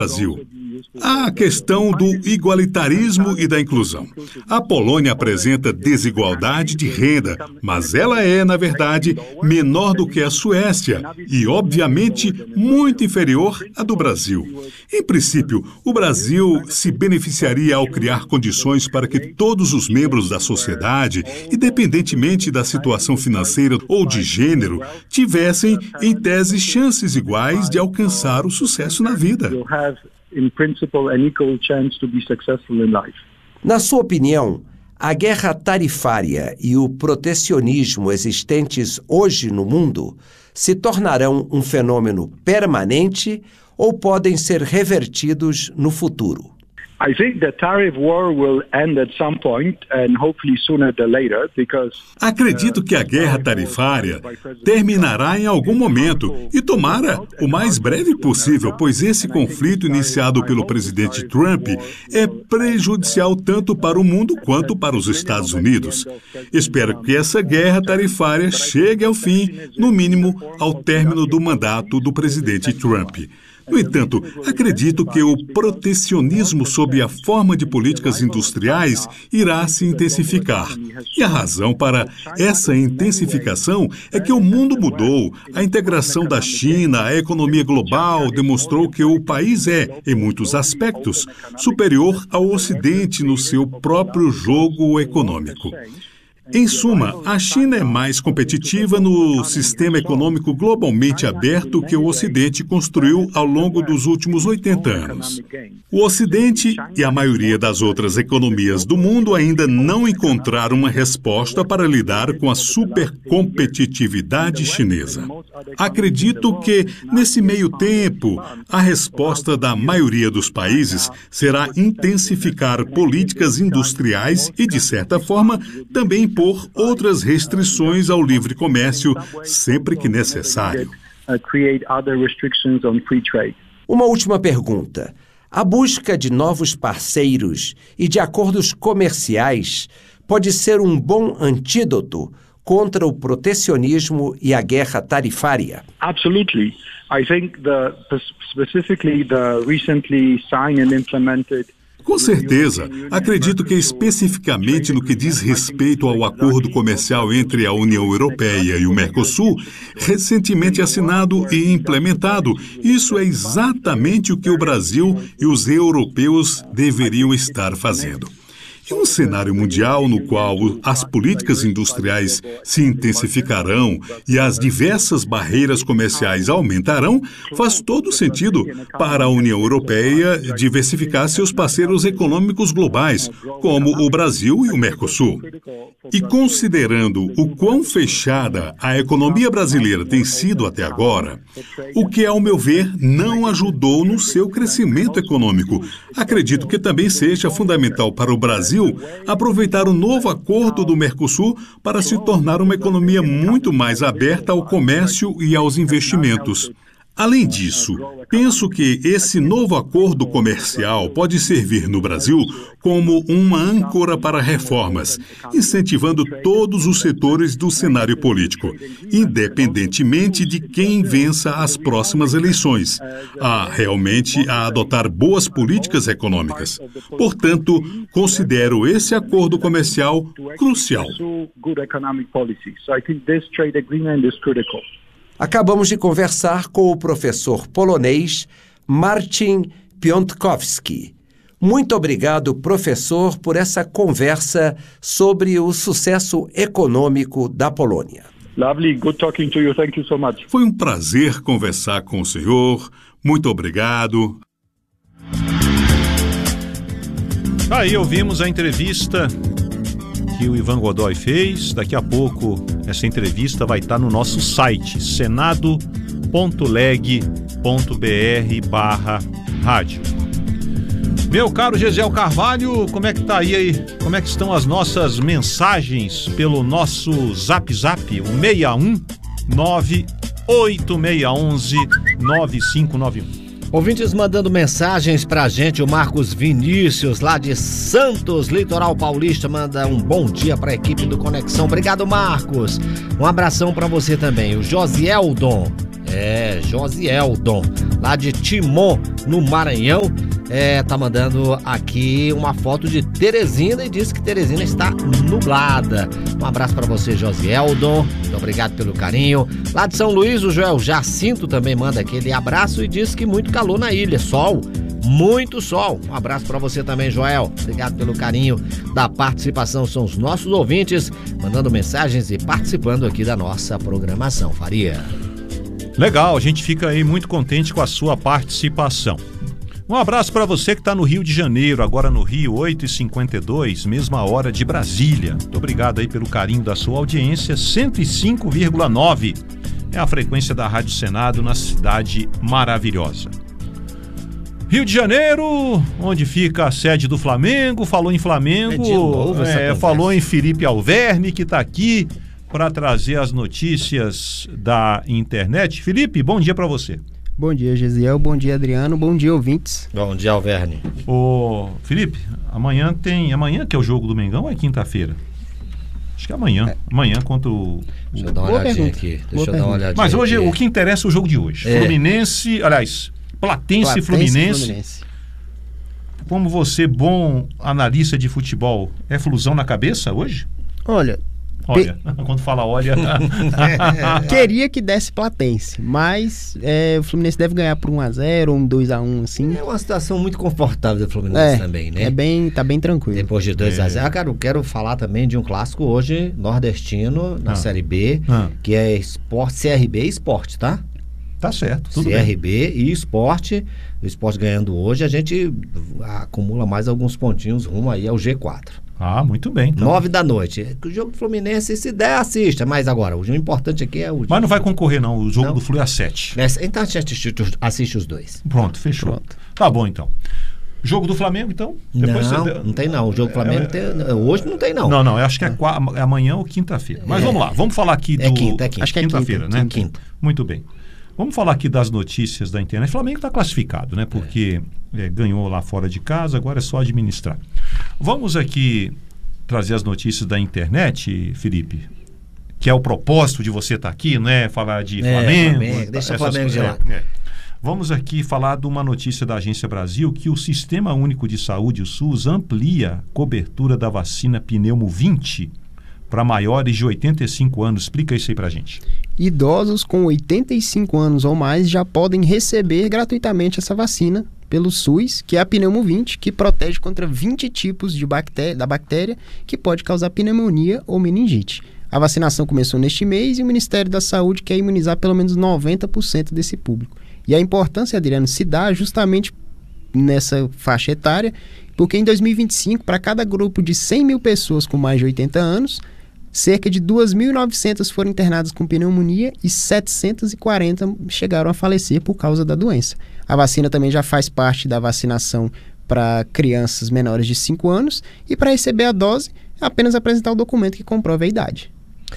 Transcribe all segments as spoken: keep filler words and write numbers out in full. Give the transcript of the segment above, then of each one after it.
Brasil. Há a questão do igualitarismo e da inclusão. A Polônia apresenta desigualdade de renda, mas ela é, na verdade, menor do que a Suécia e, obviamente, muito inferior à do Brasil. Em princípio, o Brasil se beneficiaria ao criar condições para que todos os membros da sociedade, independentemente da situação financeira ou de gênero, tivessem, em tese, chances iguais de alcançar o sucesso na vida. In principle, an equal chance to be successful in life. Na sua opinião, a guerra tarifária e o protecionismo existentes hoje no mundo se tornarão um fenômeno permanente ou podem ser revertidos no futuro? I think the tariff war will end at some point and hopefully sooner than later because Acredito que a guerra tarifária terminará em algum momento e tomara o mais breve possível, pois esse conflito iniciado pelo presidente Trump é prejudicial tanto para o mundo quanto para os Estados Unidos. Espero que essa guerra tarifária chegue ao fim, no mínimo ao término do mandato do presidente Trump. No entanto, acredito que o protecionismo sob a forma de políticas industriais irá se intensificar. E a razão para essa intensificação é que o mundo mudou. A integração da China à economia global demonstrou que o país é, em muitos aspectos, superior ao Ocidente no seu próprio jogo econômico. Em suma, a China é mais competitiva no sistema econômico globalmente aberto que o Ocidente construiu ao longo dos últimos oitenta anos. O Ocidente e a maioria das outras economias do mundo ainda não encontraram uma resposta para lidar com a supercompetitividade chinesa. Acredito que, nesse meio tempo, a resposta da maioria dos países será intensificar políticas industriais e, de certa forma, também impor outras restrições ao livre comércio sempre que necessário. Uma última pergunta. A busca de novos parceiros e de acordos comerciais pode ser um bom antídoto contra o protecionismo e a guerra tarifária? Absolutely. I think the specifically the recently signed and implemented Com certeza. Acredito que especificamente no que diz respeito ao acordo comercial entre a União Europeia e o Mercosul, recentemente assinado e implementado, isso é exatamente o que o Brasil e os europeus deveriam estar fazendo. Em um cenário mundial no qual as políticas industriais se intensificarão e as diversas barreiras comerciais aumentarão, faz todo sentido para a União Europeia diversificar seus parceiros econômicos globais, como o Brasil e o Mercosul. E considerando o quão fechada a economia brasileira tem sido até agora, o que, ao meu ver, não ajudou no seu crescimento econômico, acredito que também seja fundamental para o Brasil aproveitar o novo acordo do Mercosul para se tornar uma economia muito mais aberta ao comércio e aos investimentos. Além disso, penso que esse novo acordo comercial pode servir no Brasil como uma âncora para reformas, incentivando todos os setores do cenário político, independentemente de quem vença as próximas eleições, a realmente a adotar boas políticas econômicas. Portanto, considero esse acordo comercial crucial. Acabamos de conversar com o professor polonês Marcin Piontkowski. Muito obrigado, professor, por essa conversa sobre o sucesso econômico da Polônia. Lovely, good talking to you. Thank you so much. Foi um prazer conversar com o senhor. Muito obrigado. Aí ouvimos a entrevista que o Ivan Godoy fez. Daqui a pouco essa entrevista vai estar no nosso site senado ponto leg ponto br barra rádio. Meu caro Gesiel Carvalho, como é que tá aí, aí? Como é que estão as nossas mensagens pelo nosso Zap Zap, o seis um nove oito seis um um nove cinco nove um. Ouvintes mandando mensagens pra gente, o Marcos Vinícius, lá de Santos, Litoral Paulista, manda um bom dia pra equipe do Conexão. Obrigado, Marcos. Um abração pra você também. O Josieldon, É, Josieldon, lá de Timon, no Maranhão, é, tá mandando aqui uma foto de Teresina e diz que Teresina está nublada. Um abraço para você, Josieldon, muito obrigado pelo carinho. Lá de São Luís, o Joel Jacinto também manda aquele abraço e diz que muito calor na ilha, sol, muito sol. Um abraço para você também, Joel, obrigado pelo carinho da participação, são os nossos ouvintes mandando mensagens e participando aqui da nossa programação. Faria. Legal, a gente fica aí muito contente com a sua participação. Um abraço para você que está no Rio de Janeiro, agora no Rio, oito e cinquenta e dois, mesma hora de Brasília. Muito obrigado aí pelo carinho da sua audiência. cento e cinco vírgula nove é a frequência da Rádio Senado na cidade maravilhosa. Rio de Janeiro, onde fica a sede do Flamengo, falou em Flamengo, é de novo essa é, falou em Felipe Alverne, que está aqui para trazer as notícias da internet. Felipe, bom dia para você. Bom dia, Gesiel. Bom dia, Adriano. Bom dia, ouvintes. Bom dia, Alverne. Ô, Felipe, amanhã tem... Amanhã que é o jogo do Domingão ou é quinta-feira? Acho que é amanhã. É. Amanhã contra o... Deixa eu dar uma Boa olhadinha pergunta. aqui. Deixa Boa eu pergunta. dar uma olhadinha Mas hoje, aqui. o que interessa é o jogo de hoje. É. Fluminense... Aliás, Platense e Fluminense. Fluminense. Como você, bom analista de futebol, é flusão na cabeça hoje? Olha... Olha, Pe... quando fala olha... Queria que desse Platense, mas é, o Fluminense deve ganhar por um a zero ou um dois a um, assim. É uma situação muito confortável do Fluminense é, também, né? É bem, tá bem tranquilo. Depois de dois a zero. É. Ah, cara, eu quero falar também de um clássico hoje, nordestino, na ah. Série B, ah. que é Sport, C R B e Sport, tá? Tá certo, tudo C R B bem. E Sport, o Sport ganhando hoje, a gente acumula mais alguns pontinhos rumo aí ao G quatro. Ah, muito bem. Então. Nove da noite. O jogo do Fluminense, se der, assista. Mas agora, o importante aqui é o... Mas não vai concorrer, não. O jogo não. do Flu é às sete. Então a gente assiste, assiste os dois. Pronto, fechou. Pronto. Tá bom, então. Jogo do Flamengo, então? Depois não, você... não tem não. O jogo do Flamengo é... tem... hoje não tem não. Não, não. Eu acho que é, é. Qua... é amanhã ou quinta-feira. Mas é. vamos lá. Vamos falar aqui do... É quinta, é quinta. Acho que é quinta-feira, quinta, né? Quinta. Muito bem. Vamos falar aqui das notícias da internet. O Flamengo está classificado, né? Porque é. É, ganhou lá fora de casa, agora é só administrar. Vamos aqui... trazer as notícias da internet, Felipe, que é o propósito de você estar aqui, não é falar de é, Flamengo. Flamengo deixa o Flamengo de lá. É, é. Vamos aqui falar de uma notícia da Agência Brasil que o Sistema Único de Saúde, o SUS, amplia a cobertura da vacina Pneumo vinte para maiores de oitenta e cinco anos. Explica isso aí pra gente. Idosos com oitenta e cinco anos ou mais já podem receber gratuitamente essa vacina pelo SUS, que é a Pneumo vinte, que protege contra vinte tipos de bactéria, da bactéria que pode causar pneumonia ou meningite. A vacinação começou neste mês e o Ministério da Saúde quer imunizar pelo menos noventa por cento desse público. E a importância, Adriano, se dá justamente nessa faixa etária, porque em dois mil e vinte e cinco, para cada grupo de cem mil pessoas com mais de oitenta anos, cerca de duas mil e novecentas foram internadas com pneumonia e setecentas e quarenta chegaram a falecer por causa da doença. A vacina também já faz parte da vacinação para crianças menores de cinco anos e para receber a dose é apenas apresentar o documento que comprove a idade.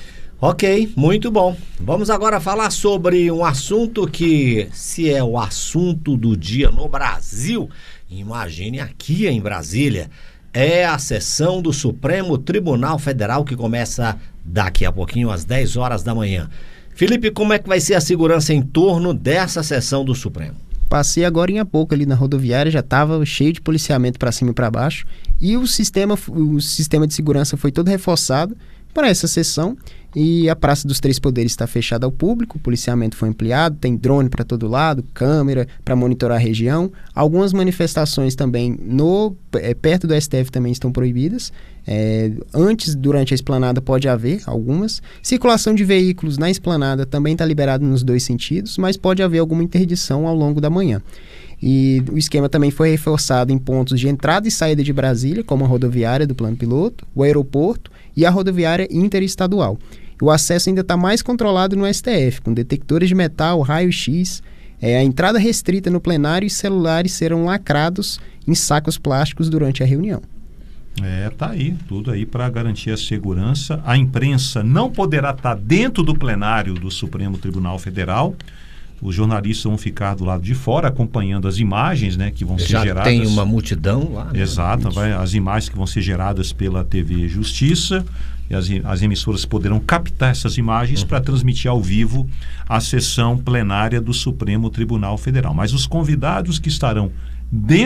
Ok, muito bom. Vamos agora falar sobre um assunto que, se é o assunto do dia no Brasil, imagine aqui em Brasília, é a sessão do Supremo Tribunal Federal que começa daqui a pouquinho às dez horas da manhã. Felipe, como é que vai ser a segurança em torno dessa sessão do Supremo? Passei agora em há pouco ali na rodoviária, já estava cheio de policiamento para cima e para baixo e o sistema, o sistema de segurança foi todo reforçado para essa sessão e a Praça dos Três Poderes está fechada ao público, o policiamento foi ampliado, tem drone para todo lado, câmera para monitorar a região. Algumas manifestações também no, é, perto do S T F também estão proibidas. É, antes, durante a esplanada pode haver algumas. Circulação de veículos na esplanada também está liberado nos dois sentidos, mas pode haver alguma interdição ao longo da manhã. E o esquema também foi reforçado em pontos de entrada e saída de Brasília, como a rodoviária do Plano Piloto, o aeroporto e a rodoviária interestadual. O acesso ainda está mais controlado no S T F, com detectores de metal, raio-x, é, a entrada restrita no plenário e celulares serão lacrados em sacos plásticos durante a reunião. É, tá aí, tudo aí para garantir a segurança. A imprensa não poderá estar dentro do plenário do Supremo Tribunal Federal. Os jornalistas vão ficar do lado de fora acompanhando as imagens, né, que vão ser Já geradas. tem uma multidão lá, né? Exato, vai, as imagens que vão ser geradas pela T V Justiça, e as, as emissoras poderão captar essas imagens uhum. para transmitir ao vivo a sessão plenária do Supremo Tribunal Federal. Mas os convidados que estarão dentro